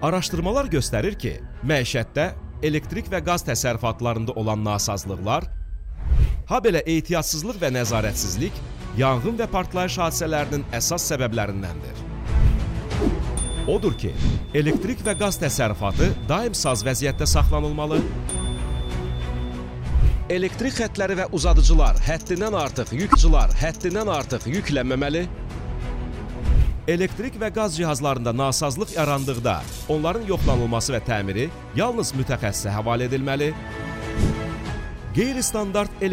Araşdırmalar göstərir ki, məişətdə elektrik və qaz təsərrüfatlarında olan nasazlıqlar, habelə ehtiyatsızlıq və nəzarətsizlik yanğın və partlayış hadisələrinin əsas səbəblərindəndir. Odur ki, elektrik və qaz təsərrüfatı daim saz vəziyyətdə saxlanılmalı, elektrik xətləri və uzadıcılar həddindən artıq yüklənməməli, elektrik və qaz cihazlarında nasazlıq yarandıqda onların yoxlanılması və təmiri yalnız mütəxəssisə həvalə edilməli, qeyri-standart